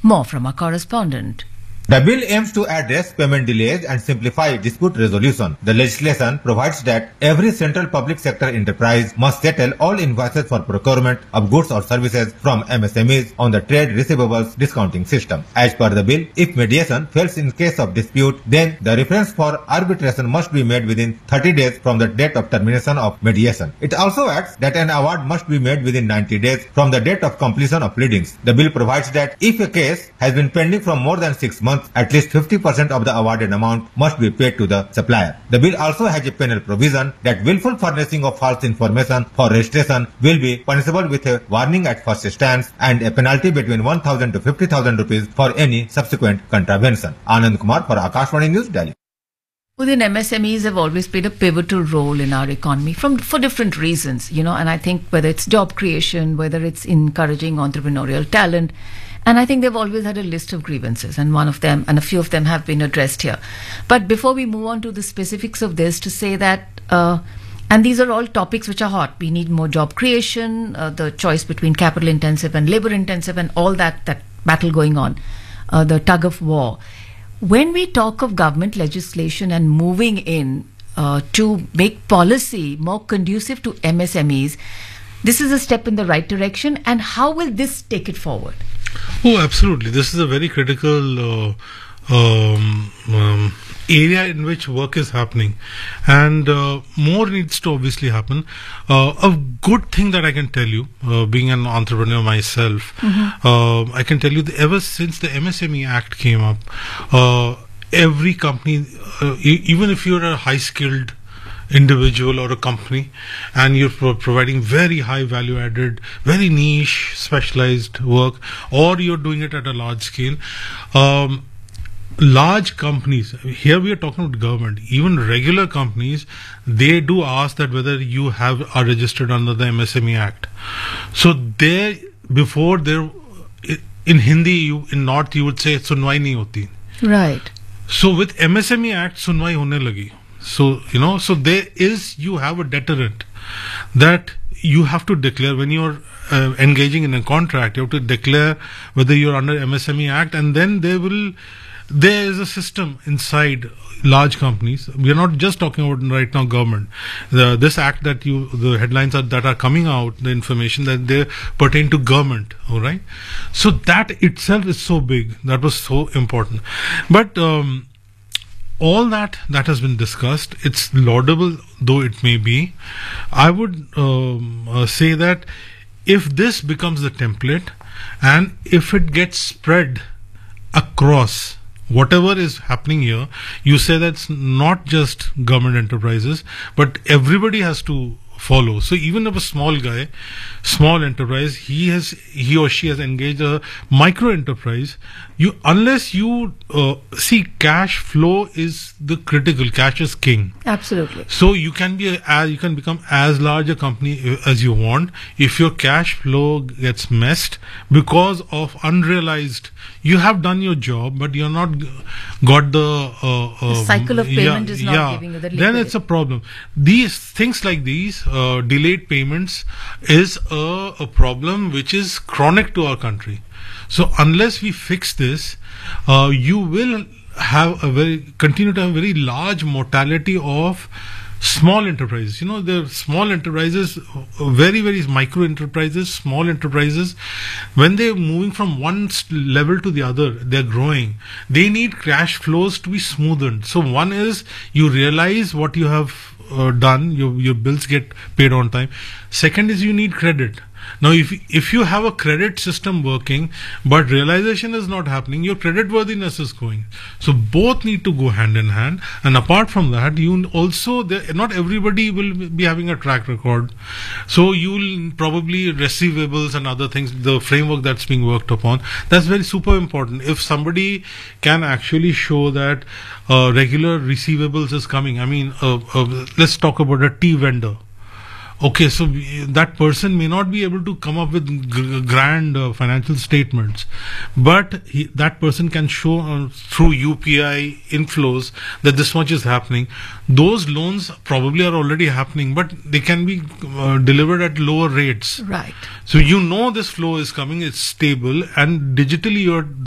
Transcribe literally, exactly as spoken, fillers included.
More from our correspondent. The bill aims to address payment delays and simplify dispute resolution. The legislation provides that every central public sector enterprise must settle all invoices for procurement of goods or services from M S M Es on the trade receivables discounting system. As per the bill, if mediation fails in case of dispute, then the reference for arbitration must be made within thirty days from the date of termination of mediation. It also adds that an award must be made within ninety days from the date of completion of pleadings. The bill provides that if a case has been pending for more than six months, at least fifty percent of the awarded amount must be paid to the supplier. The bill also has a penal provision that willful furnishing of false information for registration will be punishable with a warning at first instance and a penalty between one thousand to fifty thousand rupees for any subsequent contravention. Anand Kumar for Akashvani News, Delhi. Within M S M Es have always played a pivotal role in our economy from for different reasons, you know, and I think whether it's job creation, whether it's encouraging entrepreneurial talent, and I think they've always had a list of grievances, and one of them, and a few of them have been addressed here. But before we move on to the specifics of this, to say that, uh, and these are all topics which are hot. We need more job creation, uh, the choice between capital intensive and labor intensive, and all that, that battle going on, uh, the tug of war. When we talk of government legislation and moving in uh, to make policy more conducive to M S M Es, this is a step in the right direction. And how will this take it forward? Oh, absolutely. This is a very critical uh, um, um, area in which work is happening, and uh, more needs to obviously happen. Uh, a good thing that I can tell you, uh, being an entrepreneur myself, mm-hmm. uh, I can tell you that ever since the M S M E Act came up, uh, every company, uh, e- even if you're a high-skilled individual or a company and you're pro- providing very high value added, very niche specialized work, or you're doing it at a large scale, um, large companies, here we are talking about government, even regular companies, they do ask that whether you have are registered under the M S M E Act. So there, before there, in Hindi, you, in North you would say sunwai nahi hoti. Right. So with M S M E Act, sunwai hone lagi. So, you know, so there is, you have a deterrent that you have to declare when you're uh, engaging in a contract, you have to declare whether you're under M S M E Act, and then they will, there is a system inside large companies. We are not just talking about right now government. The, this act that you, the headlines are, that are coming out, the information that they pertain to government, all right? So that itself is so big. That was so important. But, um, all that that has been discussed, it's laudable though it may be. I would um, uh, say that if this becomes the template and if it gets spread across whatever is happening here, you say that's not just government enterprises, but everybody has to follow. So even if a small guy, small enterprise, he has, he or she has engaged a micro enterprise, you, unless you uh, see, cash flow is the critical, cash is king. Absolutely. So you can be a, as you can become as large a company as you want. If your cash flow gets messed because of unrealized, you have done your job, but you're not got the, uh, uh, the cycle of payment yeah, is not yeah, giving you the liquidity. Then it's a problem. These things like these, uh, delayed payments is a, a problem which is chronic to our country. So unless we fix this, uh, you will have a very, continue to have a very large mortality of small enterprises. You know, the small enterprises, very, very micro enterprises, small enterprises, when they're moving from one level to the other, they're growing. They need cash flows to be smoothened. So one is you realize what you have uh, done, your, your bills get paid on time. Second is you need credit. Now, if if you have a credit system working, but realization is not happening, your credit worthiness is going. So both need to go hand in hand. And apart from that, you also, there, not everybody will be having a track record. So you will probably receivables and other things, the framework that's being worked upon, that's very super important. If somebody can actually show that uh, regular receivables is coming, I mean, uh, uh, let's talk about a tea vendor. Okay, so that person may not be able to come up with g- grand uh, financial statements, but he, that person can show uh, through U P I inflows that this much is happening. Those loans probably are already happening, but they can be uh, delivered at lower rates. Right. So you know this flow is coming, it's stable, and digitally you're